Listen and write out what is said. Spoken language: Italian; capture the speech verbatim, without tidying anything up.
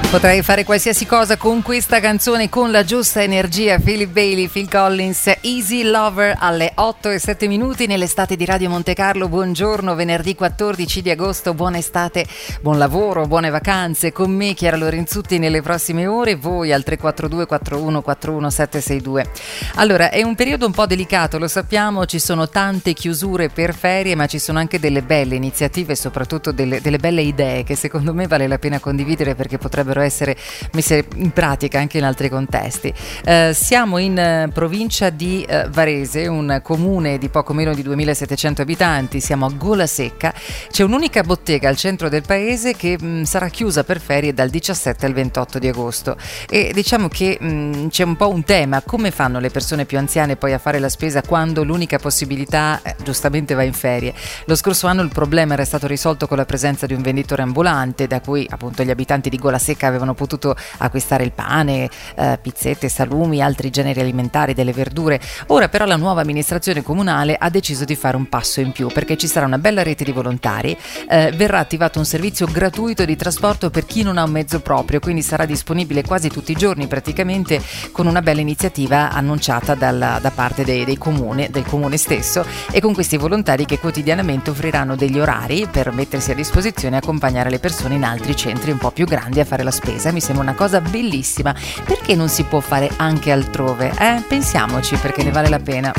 Potrei fare qualsiasi cosa con questa canzone, con la giusta energia. Philip Bailey, Phil Collins, Easy Lover alle otto e sette minuti nell'estate di Radio Monte Carlo. Buongiorno, venerdì quattordici di agosto, buona estate, buon lavoro, buone vacanze. Con me Chiara Lorenzutti nelle prossime ore, voi al tre quattro due quattro uno quattro uno sette sei due. Allora, è un periodo un po' delicato, lo sappiamo, ci sono tante chiusure per ferie, ma ci sono anche delle belle iniziative e soprattutto delle, delle belle idee che secondo me vale la pena condividere, perché potrebbero essere messe in pratica anche in altri contesti. Eh, siamo in eh, provincia di eh, Varese, un comune di poco meno di duemilasettecento abitanti, siamo a Gola Secca. C'è un'unica bottega al centro del paese che mh, sarà chiusa per ferie dal diciassette al ventotto di agosto, e diciamo che mh, c'è un po' un tema: come fanno le persone più anziane poi a fare la spesa quando l'unica possibilità eh, giustamente va in ferie. Lo scorso anno il problema era stato risolto con la presenza di un venditore ambulante, da cui appunto gli abitanti di Gola Secca avevano potuto acquistare il pane, eh, pizzette, salumi, altri generi alimentari, delle verdure. Ora però la nuova amministrazione comunale ha deciso di fare un passo in più, perché ci sarà una bella rete di volontari, eh, verrà attivato un servizio gratuito di trasporto per chi non ha un mezzo proprio, quindi sarà disponibile quasi tutti i giorni praticamente, con una bella iniziativa annunciata dalla, da parte dei, dei comune, del comune stesso, e con questi volontari che quotidianamente offriranno degli orari per mettersi a disposizione e accompagnare le persone in altri centri un po' più grandi a fare la spesa. Mi sembra una cosa bellissima. Perché non si può fare anche altrove? Eh? Pensiamoci, perché ne vale la pena.